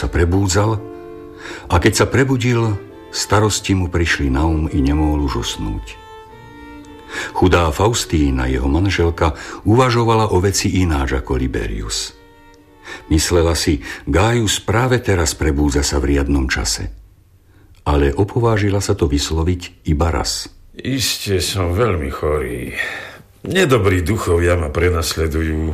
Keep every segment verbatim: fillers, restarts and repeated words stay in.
sa prebúdzal a keď sa prebudil, starosti mu prišli na um i nemohol už usnúť. Chudá Faustína, jeho manželka, uvažovala o veci ináč ako Liberius. Myslela si, Gaius práve teraz prebúdza sa v riadnom čase. Ale opovážila sa to vysloviť iba raz. Iste som veľmi chorý. Nedobrí duchovia ma prenasledujú.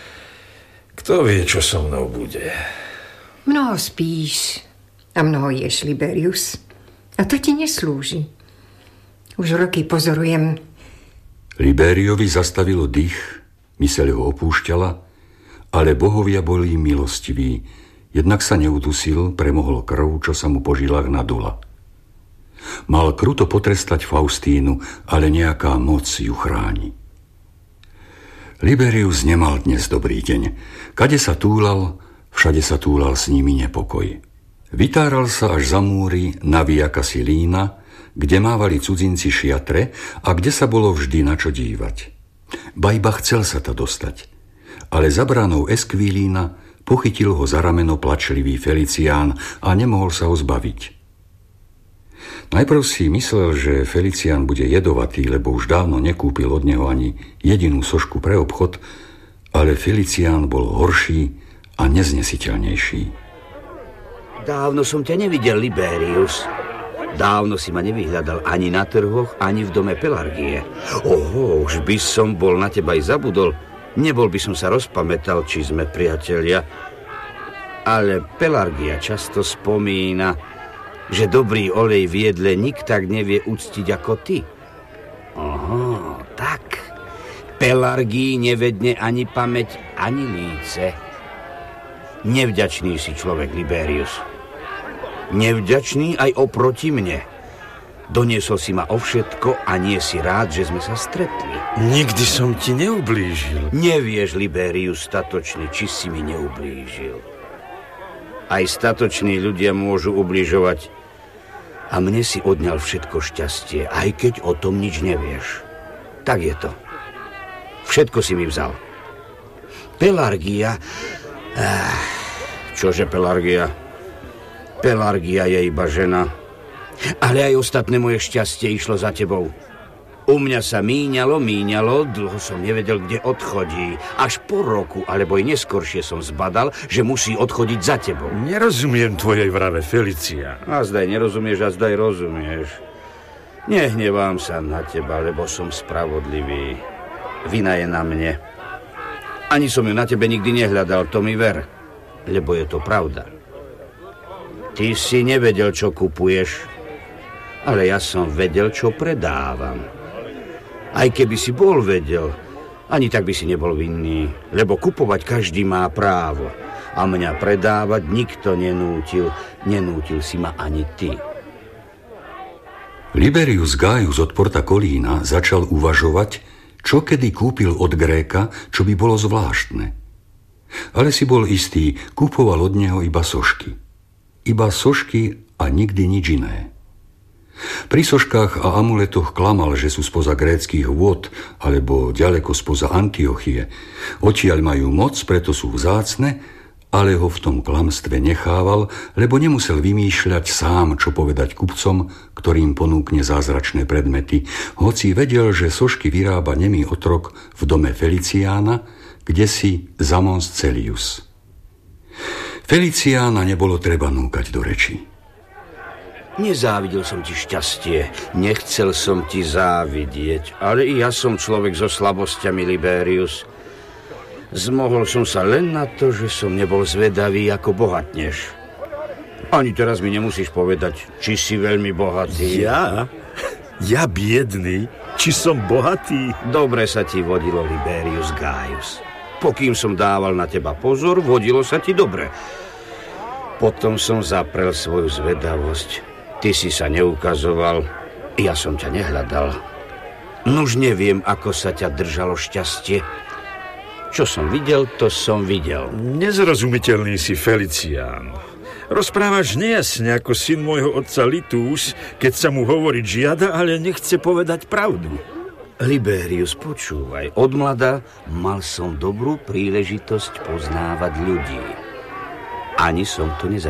Kto vie, čo so mnou bude? Mnoho spíš a mnoho ješ, Liberius. A to ti neslúži. Už roky pozorujem. Liberiovi zastavilo dých, myseľ ho opúšťala, ale bohovia boli milostiví. Jednak sa neudusil, premohol krv, čo sa mu po žilách nadula. Mal kruto potrestať Faustínu, ale nejaká moc ju chráni. Liberius nemal dnes dobrý deň. Kade sa túlal, všade sa túlal s nimi nepokoj. Vytáral sa až za múry na Via Casilina, kde mávali cudzinci šiatre a kde sa bolo vždy na čo dívať. Ba iba chcel sa ta dostať, ale za bránou Esquilína pochytil ho za rameno plačlivý Felicián a nemohol sa ho zbaviť. Najprv si myslel, že Felicián bude jedovatý, lebo už dávno nekúpil od neho ani jedinú sošku pre obchod, ale Felicián bol horší a neznesiteľnejší. Dávno som ťa nevidel, Liberius. Dávno si ma nevyhľadal ani na trhoch, ani v dome Pelargie. Oho, už by som bol na teba aj zabudol. Nebol by som sa rozpamätal, či sme priatelia. Ale Pelargia často spomína, že dobrý olej v jedle nik tak nevie uctiť ako ty. Oho, tak. Pelargii nevedne ani pamäť, ani líce. Nevďačný si človek, Liberius. Nevďačný aj oproti mne. Doniesol si ma o všetko a nie si rád, že sme sa stretli. Nikdy som ti neublížil. Nevieš, Liberius, statočný, či si mi neublížil. Aj statoční ľudia môžu ubližovať. A mne si odňal všetko šťastie, aj keď o tom nič nevieš. Tak je to. Všetko si mi vzal. Pelargia... Ah, čože Pelargia? Pelargia je iba žena. Ale aj ostatné moje šťastie išlo za tebou. U mňa sa míňalo, míňalo, dlho som nevedel, kde odchodí. Až po roku, alebo aj neskoršie som zbadal, že musí odchodiť za tebou. Nerozumiem tvojej vrave, Felicia. A zdaj nerozumieš, a zdaj rozumieš. Nehnevám sa na teba, lebo som spravodlivý. Vina je na mne. Ani som ju na tebe nikdy nehľadal, to mi ver. Lebo je to pravda. Ty si nevedel, čo kupuješ, ale ja som vedel, čo predávam. Aj keby si bol vedel, ani tak by si nebol vinný, lebo kupovať každý má právo. A mňa predávať nikto nenútil, nenútil si ma ani ty. Liberius Gaius od Porta Colina začal uvažovať, čo kedy kúpil od Gréka, čo by bolo zvláštne. Ale si bol istý, kúpoval od neho iba sošky. Iba sošky a nikdy nič iné. Pri soškách a amuletoch klamal, že sú spoza gréckych vôd alebo ďaleko spoza Antiochie. Odtiaľ majú moc, preto sú vzácne, ale ho v tom klamstve nechával, lebo nemusel vymýšľať sám, čo povedať kupcom, ktorým ponúkne zázračné predmety, hoci vedel, že sošky vyrába nemý otrok v dome Feliciána, kdesi za Mons Celius. Feliciána nebolo treba núkať do reči. Nezávidel som ti šťastie, nechcel som ti závidieť, ale i ja som človek so slabosťami, Liberius. Zmohol som sa len na to, že som nebol zvedavý, ako bohatneš. Ani teraz mi nemusíš povedať, či si veľmi bohatý. Ja? Ja biedný? Či som bohatý? Dobre sa ti vodilo, Liberius Gaius. Pokým som dával na teba pozor, vodilo sa ti dobre. Potom som zaprel svoju zvedavosť. Ty si sa neukazoval, ja som ťa nehľadal. Nuž neviem, ako sa ťa držalo šťastie. Čo som videl, to som videl. Nezrozumiteľný si, Felicián. Rozprávaš nejasne ako syn môjho otca Litús, keď sa mu hovoriť žiada, ale nechce povedať pravdu. Liberius, počúvaj. Od mlada mal som dobrú príležitosť poznávať ľudí. Ani som to nezapomínal.